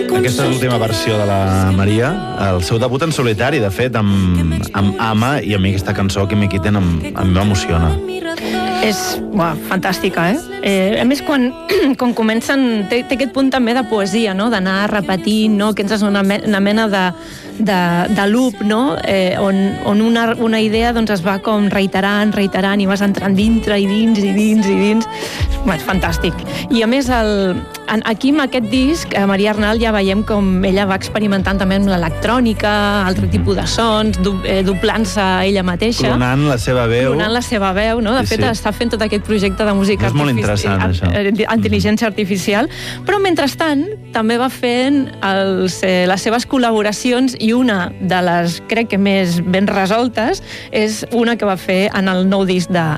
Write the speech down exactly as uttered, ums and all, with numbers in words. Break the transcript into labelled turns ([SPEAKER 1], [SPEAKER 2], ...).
[SPEAKER 1] Aquesta és l'última versió de la Maria, el seu debut en solitari, de fet, amb, amb Ama, i a mi aquesta cançó que m'hi quiten em, em m'emociona.
[SPEAKER 2] És uah, fantàstica, eh? eh? A més, quan, quan comencen... Té, té aquest punt també de poesia, no? D'anar repetint, no? Que entres en una, me, una mena de, de, de loop, no? Eh, on on una, una idea doncs, es va com reiterant, reiterant, i vas entrant dintre i dins i dins i dins. Uah, és fantàstic. I a més, el, aquí amb aquest disc, a Maria Arnal ja veiem com ella va experimentant també amb l'electrònica, altre tipus de sons, du, eh, doblant-se ella mateixa.
[SPEAKER 1] Clonant la seva veu.
[SPEAKER 2] Clonant la seva veu, no? De
[SPEAKER 1] sí,
[SPEAKER 2] fet,
[SPEAKER 1] sí.
[SPEAKER 2] està fent tot aquest projecte de música
[SPEAKER 1] és molt interessant, això.
[SPEAKER 2] intel·ligència artificial, però mentrestant també va fent els, eh, les seves col·laboracions, i una de les, crec que més ben resoltes, és una que va fer en el nou disc de,